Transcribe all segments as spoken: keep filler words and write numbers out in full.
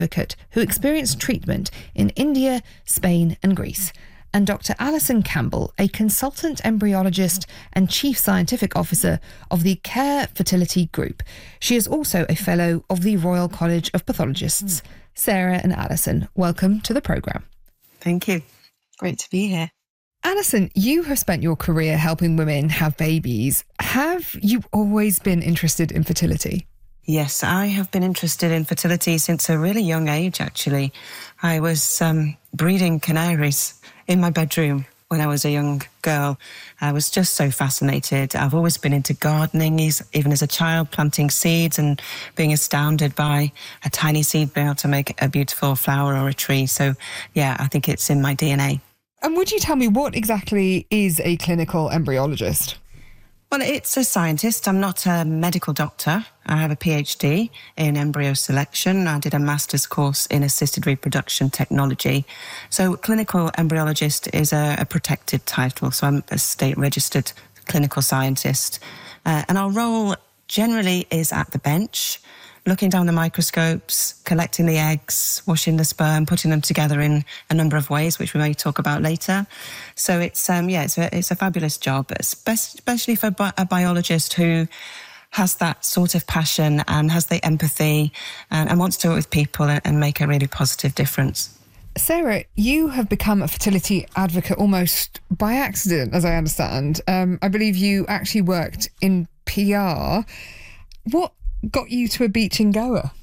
advocate who experienced treatment in India, Spain and Greece, and Doctor Alison Campbell, a consultant embryologist and chief scientific officer of the Care Fertility Group. She is also a fellow of the Royal College of Pathologists. Sarah and Alison, welcome to the programme. Thank you. Great to be here. Alison, you have spent your career helping women have babies. Have you always been interested in fertility? Yes, I have been interested in fertility since a really young age, actually. I was um, breeding canaries in my bedroom when I was a young girl. I was just so fascinated. I've always been into gardening, even as a child, planting seeds and being astounded by a tiny seed being able to make a beautiful flower or a tree. So, yeah, I think it's in my D N A. And would you tell me what exactly is a clinical embryologist? Well, it's a scientist. I'm not a medical doctor. I have a PhD in embryo selection. I did a master's course in assisted reproduction technology. So clinical embryologist is a, a protected title. So I'm a state-registered clinical scientist. Uh, and our role generally is at the bench, looking down the microscopes, collecting the eggs, washing the sperm, putting them together in a number of ways, which we may talk about later. So it's, um, yeah, it's a, it's a fabulous job, especially for a biologist who has that sort of passion and has the empathy and, and wants to work with people and, and make a really positive difference. Sarah, you have become a fertility advocate almost by accident, as I understand. Um, I believe you actually worked in P R. What got you to a beach in Goa?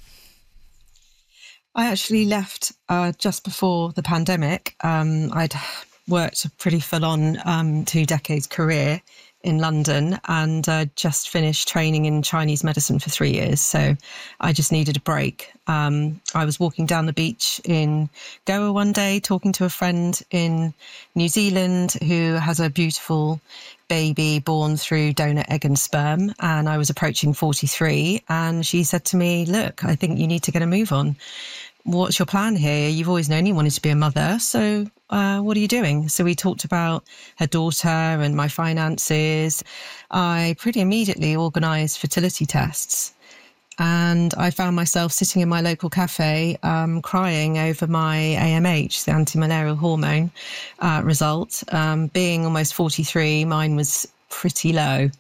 I actually left uh, just before the pandemic. Um, I'd worked a pretty full-on um, two decades career in London and uh, just finished training in Chinese medicine for three years. So I just needed a break. Um, I was walking down the beach in Goa one day, talking to a friend in New Zealand who has a beautiful baby born through donor egg and sperm. And I was approaching forty-three. And she said to me, look, I think you need to get a move on. What's your plan here? You've always known you wanted to be a mother. So uh, what are you doing? So we talked about her daughter and my finances. I pretty immediately organised fertility tests. And I found myself sitting in my local cafe um, crying over my A M H, the anti-malarial hormone uh, result. Um, being almost forty-three, mine was pretty low.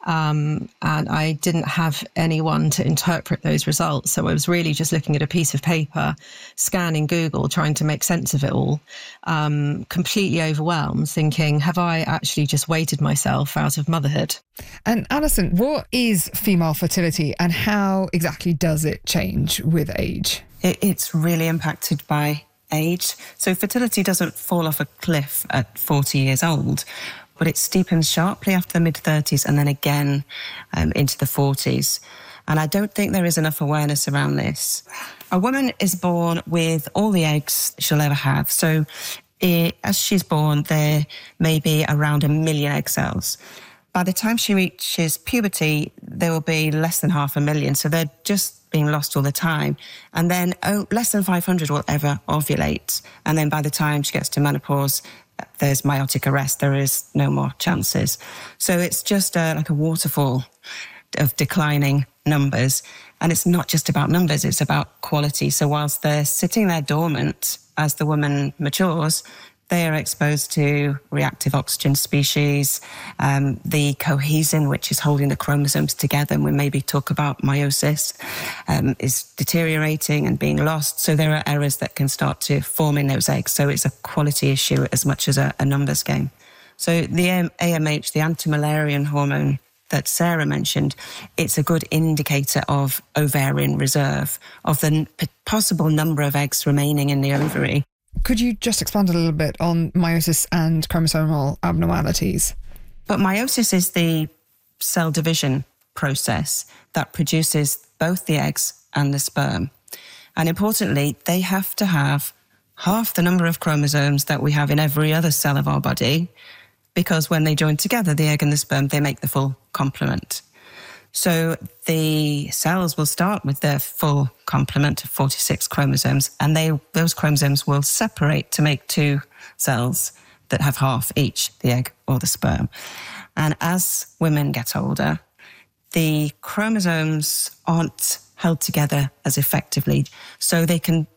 Um, and I didn't have anyone to interpret those results. So I was really just looking at a piece of paper, scanning Google, trying to make sense of it all, um, completely overwhelmed, thinking, have I actually just weighted myself out of motherhood? And Alison, what is female fertility and how exactly does it change with age? It, it's really impacted by age. So fertility doesn't fall off a cliff at forty years old, but it steepens sharply after the mid-thirties and then again um, into the forties. And I don't think there is enough awareness around this. A woman is born with all the eggs she'll ever have. So it, as she's born, there may be around a million egg cells. By the time she reaches puberty, there will be less than half a million. So they're just being lost all the time. And then oh, less than five hundred will ever ovulate. And then by the time she gets to menopause, there's meiotic arrest. There is no more chances. So it's just a, like a waterfall of declining numbers. And it's not just about numbers, it's about quality. So whilst they're sitting there dormant as the woman matures, they are exposed to reactive oxygen species, um, the cohesin, which is holding the chromosomes together, and we maybe talk about meiosis, um, is deteriorating and being lost. So there are errors that can start to form in those eggs. So it's a quality issue as much as a, a numbers game. So the A M H, the anti-malarian hormone that Sarah mentioned, it's a good indicator of ovarian reserve, of the possible number of eggs remaining in the ovary. Could you just expand a little bit on meiosis and chromosomal abnormalities? But meiosis is the cell division process that produces both the eggs and the sperm. And importantly, they have to have half the number of chromosomes that we have in every other cell of our body, because when they join together, the egg and the sperm, they make the full complement. So the cells will start with their full complement of forty-six chromosomes, and they those chromosomes will separate to make two cells that have half each, the egg or the sperm. And as women get older, the chromosomes aren't held together as effectively, so they can